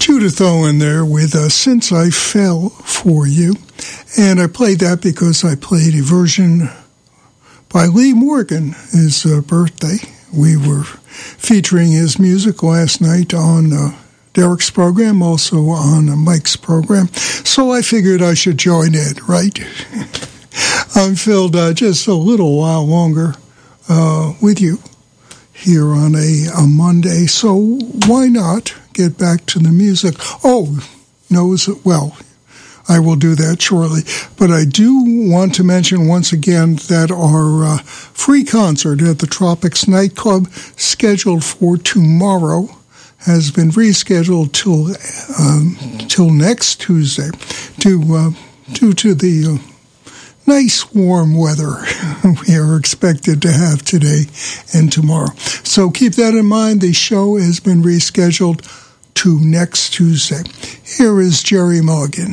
Judith Owen there with Since I Fell For You. And I played that because I played a version by Lee Morgan, his birthday. We were featuring his music last night on Derek's program, also on Mike's program. So I figured I should join in, right? I'm filled just a little while longer with you here on a Monday. So why not get back to the music? Oh, well, I will do that shortly. But I do want to mention once again that our free concert at the Tropics Nightclub, scheduled for tomorrow, has been rescheduled till next Tuesday due to the nice warm weather we are expected to have today and tomorrow. So keep that in mind. The show has been rescheduled to next Tuesday. Here is Jerry Mulligan.